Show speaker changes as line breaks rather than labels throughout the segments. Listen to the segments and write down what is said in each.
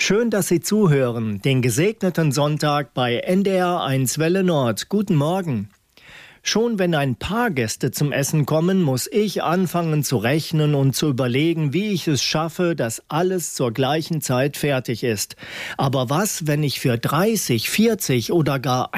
Schön, dass Sie zuhören. Den gesegneten Sonntag bei NDR1 Welle Nord. Guten Morgen. Schon wenn ein paar Gäste zum Essen kommen, muss ich anfangen zu rechnen und zu überlegen, wie ich es schaffe, dass alles zur gleichen Zeit fertig ist. Aber was, wenn ich für 30, 40 oder gar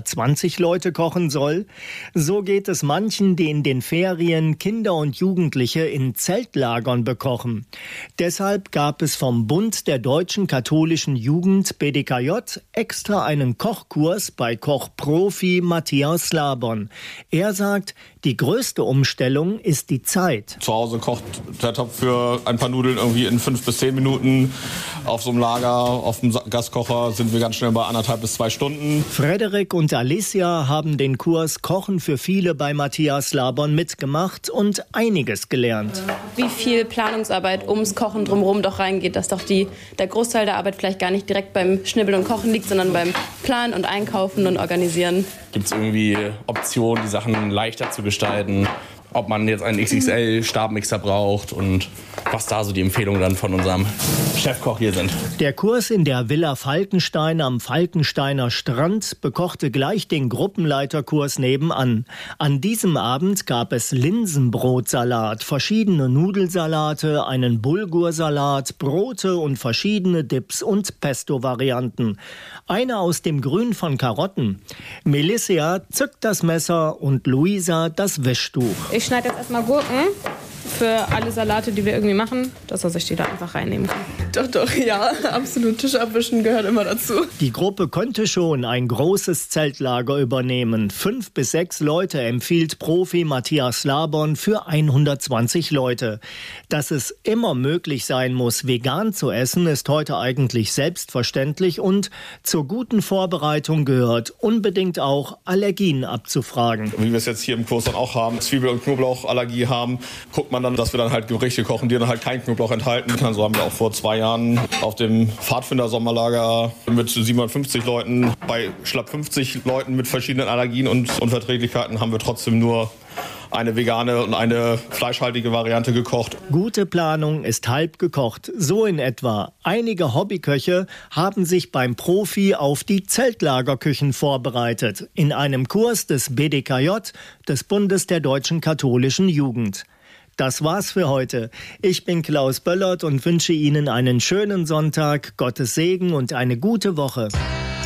120 Leute kochen soll? So geht es manchen, die in den Ferien Kinder und Jugendliche in Zeltlagern bekochen. Deshalb gab es vom Bund der Deutschen Katholischen Jugend BDKJ extra einen Kochkurs bei Kochprofi Matthias Slabon. Er sagt, die größte Umstellung ist die Zeit.
Zu Hause kocht der Topf für ein paar Nudeln irgendwie in 5 bis 10 Minuten. Auf so einem Lager, auf dem Gaskocher sind wir ganz schnell bei 1,5 bis 2 Stunden.
Frederik und Alicia haben den Kurs Kochen für viele bei Matthias Slabon mitgemacht und einiges gelernt.
Wie viel Planungsarbeit ums Kochen drumherum doch reingeht, dass doch der Großteil der Arbeit vielleicht gar nicht direkt beim Schnibbeln und Kochen liegt, sondern beim Planen und Einkaufen und Organisieren.
Gibt es irgendwie Optionen, die Sachen leichter zu gestalten? Ob man jetzt einen XXL-Stabmixer braucht und was da so die Empfehlungen dann von unserem Chefkoch hier sind.
Der Kurs in der Villa Falkenstein am Falkensteiner Strand bekochte gleich den Gruppenleiterkurs nebenan. An diesem Abend gab es Linsenbrotsalat, verschiedene Nudelsalate, einen Bulgursalat, Brote und verschiedene Dips und Pesto-Varianten. Eine aus dem Grün von Karotten. Melissa zückt das Messer und Luisa das Wischtuch.
Ich schneide jetzt erstmal Gurken für alle Salate, die wir irgendwie machen, dass er sich die da einfach reinnehmen kann.
Doch, ja, absolut. Tisch abwischen gehört immer dazu.
Die Gruppe konnte schon ein großes Zeltlager übernehmen. 5 bis 6 Leute empfiehlt Profi Matthias Slabon für 120 Leute. Dass es immer möglich sein muss, vegan zu essen, ist heute eigentlich selbstverständlich und zur guten Vorbereitung gehört unbedingt auch Allergien abzufragen.
Wie wir es jetzt hier im Kurs dann auch haben, Zwiebel- und Knoblauchallergie haben, guckt man dann, dass wir dann halt Gerichte kochen, die dann halt keinen Knoblauch enthalten. So haben wir auch vor 2 Jahren auf dem Pfadfinder-Sommerlager mit 750 Leuten, bei schlapp 50 Leuten mit verschiedenen Allergien und Unverträglichkeiten haben wir trotzdem nur eine vegane und eine fleischhaltige Variante gekocht.
Gute Planung ist halb gekocht, so in etwa. Einige Hobbyköche haben sich beim Profi auf die Zeltlagerküchen vorbereitet. In einem Kurs des BDKJ, des Bundes der Deutschen Katholischen Jugend. Das war's für heute. Ich bin Klaus Böllert und wünsche Ihnen einen schönen Sonntag, Gottes Segen und eine gute Woche.